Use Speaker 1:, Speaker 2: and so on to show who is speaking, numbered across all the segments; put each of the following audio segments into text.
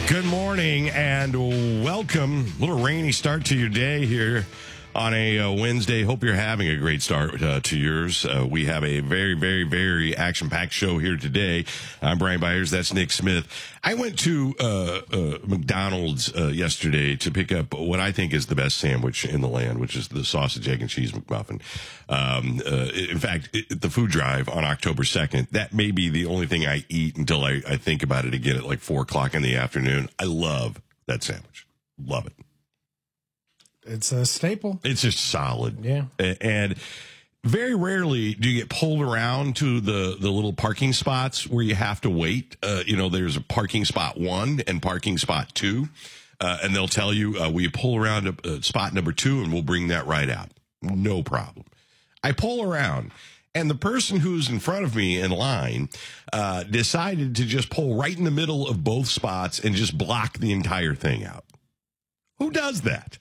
Speaker 1: Good morning and welcome. A little rainy start to your day here on a Wednesday. Hope you're having a great start to yours. We have a very, very, very action-packed show here today. I'm Brian Byers. That's Nick Smith. I went to McDonald's yesterday to pick up what I think is the best sandwich in the land, which is the sausage, egg, and cheese McMuffin. In fact, the food drive on October 2nd, that may be the only thing I eat until I think about it again at like 4 o'clock in the afternoon. I love that sandwich. Love it.
Speaker 2: It's a staple.
Speaker 1: It's just solid.
Speaker 2: Yeah.
Speaker 1: And very rarely do you get pulled around to the little parking spots where you have to wait. There's a parking spot 1 and parking spot 2. And they'll tell you, will you pull around to spot number 2 and we'll bring that right out. No problem. I pull around and the person who's in front of me in line decided to just pull right in the middle of both spots and just block the entire thing out. Who does that?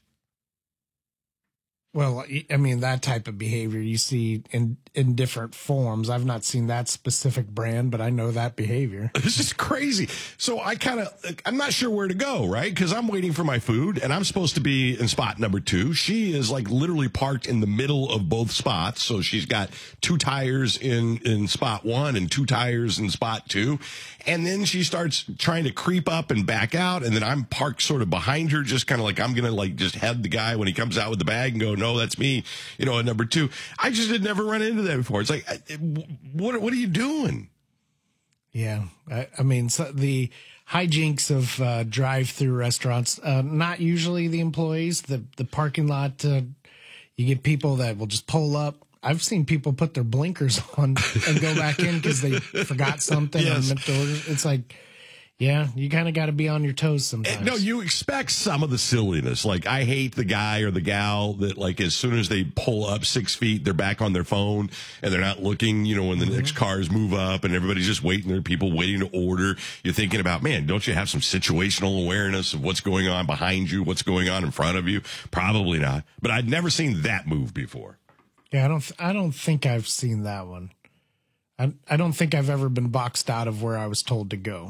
Speaker 2: Well, I mean, that type of behavior you see in different forms. I've not seen that specific brand, but I know that behavior.
Speaker 1: This is crazy. So I'm not sure where to go, right? Because I'm waiting for my food and I'm supposed to be in spot number 2. She is like literally parked in the middle of both spots. So she's got 2 tires in spot 1 and 2 tires in spot 2. And then she starts trying to creep up and back out. And then I'm parked sort of behind her, just kind of like I'm going to like just head the guy when he comes out with the bag and go, no, that's me, at number 2. I just had never run into that before. It's like, what are you doing?
Speaker 2: Yeah. I mean, so the hijinks of drive-through restaurants, not usually the employees, the parking lot, you get people that will just pull up. I've seen people put their blinkers on and go back in because they forgot something.
Speaker 1: Yes.
Speaker 2: Or meant to order. It's like, yeah, you kind of got to be on your toes sometimes.
Speaker 1: No, you expect some of the silliness. Like, I hate the guy or the gal that, like, as soon as they pull up 6 feet, they're back on their phone and they're not looking, when the next cars move up and everybody's just waiting. There are people waiting to order. You're thinking about, man, don't you have some situational awareness of what's going on behind you, what's going on in front of you? Probably not. But I'd never seen that move before.
Speaker 2: Yeah, I don't think I've seen that one. I don't think I've ever been boxed out of where I was told to go.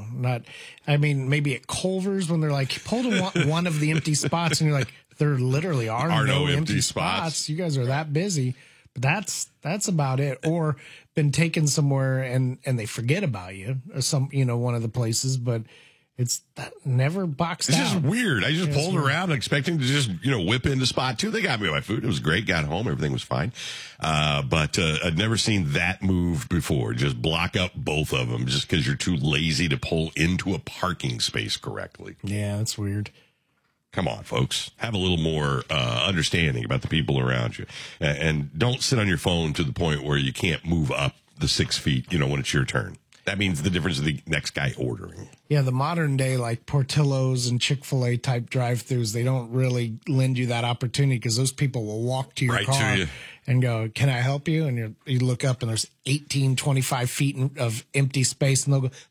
Speaker 2: Maybe at Culver's when they're like, pull to one of the empty spots, and you're like, there literally are no empty spots. You guys are that busy. But that's about it. Or been taken somewhere and they forget about you, or one of the places, but it's never boxed out.
Speaker 1: It's just weird. I just pulled around expecting to just, whip into spot 2. They got me my food. It was great. Got home. Everything was fine. But I'd never seen that move before. Just block up both of them just because you're too lazy to pull into a parking space correctly.
Speaker 2: Yeah, that's weird.
Speaker 1: Come on, folks. Have a little more understanding about the people around you. And don't sit on your phone to the point where you can't move up the 6 feet, when it's your turn. That means the difference of the next guy ordering.
Speaker 2: Yeah, the modern day, like Portillo's and Chick-fil-A type drive-thrus, they don't really lend you that opportunity because those people will walk to your car and go, can I help you? And you look up and there's 25 feet of empty space and they'll go,